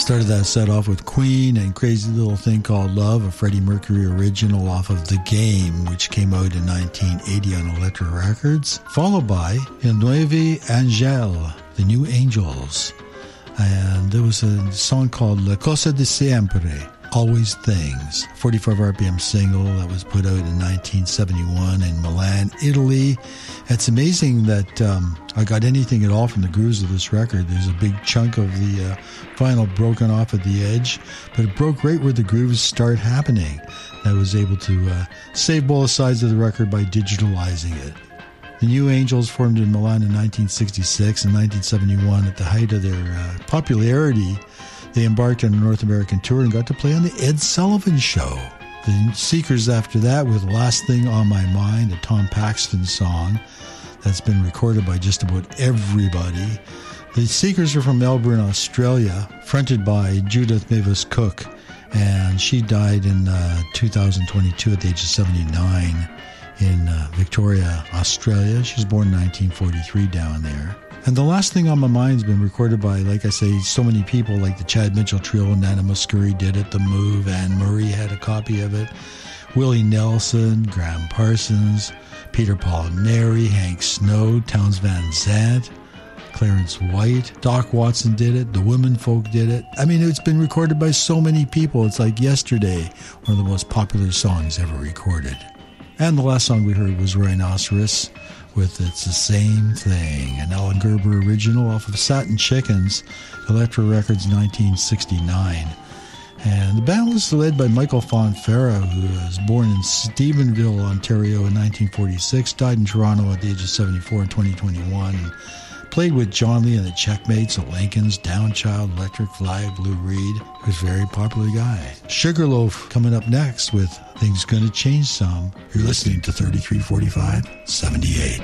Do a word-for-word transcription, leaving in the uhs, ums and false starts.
Started that set off with Queen and Crazy Little Thing Called Love, a Freddie Mercury original off of The Game, which came out in nineteen eighty on Elektra Records. Followed by El Nuevo Angel, The New Angels. And there was a song called La Cosa de Siempre, Always Things, forty-five R P M single that was put out in nineteen seventy-one in Milan, Italy. It's amazing that um, I got anything at all from the grooves of this record. There's a big chunk of the uh, vinyl broken off at the edge, but it broke right where the grooves start happening. I was able to uh, save both sides of the record by digitalizing it. The New Angels formed in Milan in nineteen sixty-six and nineteen seventy-one. At the height of their uh, popularity, they embarked on a North American tour and got to play on the Ed Sullivan Show. The Seekers after that with Last Thing on My Mind, a Tom Paxton song that's been recorded by just about everybody. The Seekers are from Melbourne, Australia, fronted by Judith Mavis Cook, and she died in uh, two thousand twenty-two at the age of seventy-nine in uh, Victoria, Australia. She was born in nineteen forty-three down there. And The Last Thing on My Mind has been recorded by, like I say, so many people, like the Chad Mitchell Trio. Nana Muscuri did it, The Move, Anne Murray had a copy of it, Willie Nelson, Graham Parsons, Peter Paul and Mary, Hank Snow, Townes Van Zandt, Clarence White, Doc Watson did it, the Women Folk did it. I mean, it's been recorded by so many people. It's like yesterday, one of the most popular songs ever recorded. And the last song we heard was Rhinoceros with It's the Same Thing, an Alan Gerber original off of Satin Chickens, Elektra Records nineteen sixty-nine. And the band was led by Michael Fonfara, who was born in Stephenville, Ontario in nineteen forty-six, died in Toronto at the age of seventy-four in twenty twenty-one, and played with John Lee and the Checkmates, the Lincolns, Downchild, Electric Fly, Blue Reed. He was a very popular guy. Sugarloaf coming up next with Things Gonna Change Some. You're listening to thirty-three forty-five seventy-eight.